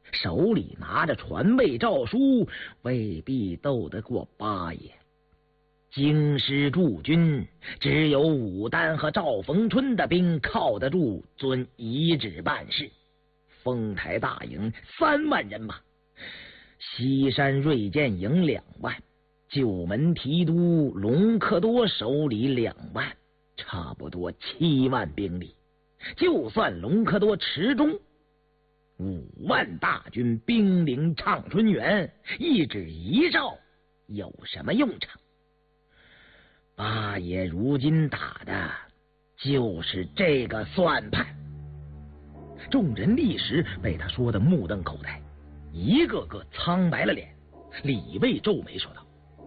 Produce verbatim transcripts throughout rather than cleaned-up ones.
手里拿着传位诏书，未必斗得过八爷。京师驻军只有武丹和赵逢春的兵靠得住遵遗旨办事。丰台大营三万人马，西山锐剑营两万，九门提督隆科多手里两万，差不多七万兵力。就算隆科多持中，五万大军兵临畅春园，一旨一诏有什么用场？八爷如今打的就是这个算盘。众人立时被他说的目瞪口呆，一个个苍白了脸。李卫皱眉说道：“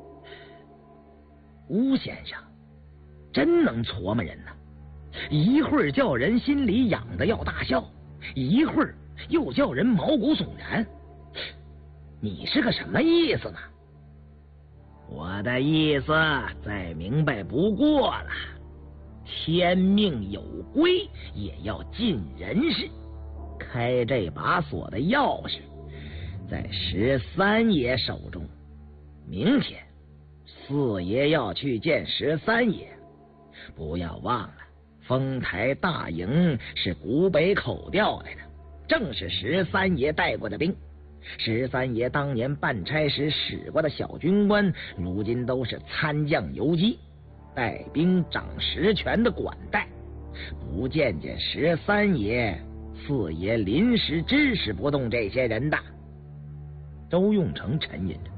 吴先生真能琢磨人呢，一会儿叫人心里痒的要大笑，一会儿又叫人毛骨悚然，你是个什么意思呢？”我的意思再明白不过了，天命有归，也要尽人事。开这把锁的钥匙在十三爷手中，明天四爷要去见十三爷，不要忘了丰台大营是古北口调来的，正是十三爷带过的兵。十三爷当年办差时使过的小军官，如今都是参将游击，带兵掌实权的管带。不见见十三爷，四爷临时支持不动这些人的。周用成沉吟着：“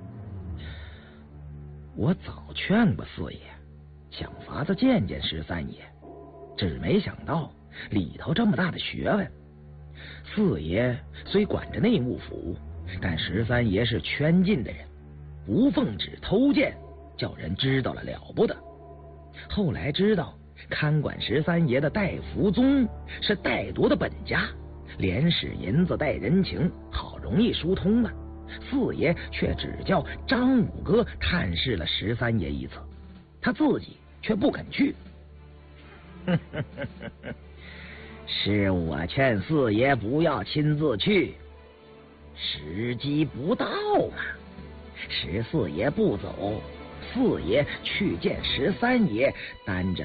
我早劝过四爷，想法子见见十三爷，只没想到里头这么大的学问。四爷虽管着内务府，但十三爷是圈禁的人，不奉旨偷剑，叫人知道了了不得。后来知道看管十三爷的戴福宗是戴铎的本家，连使银子带人情，好容易疏通了。四爷却只叫张五哥探视了十三爷一次，他自己却不肯去。是我劝四爷不要亲自去，时机不到嘛。十四爷不走，四爷去见十三爷，担着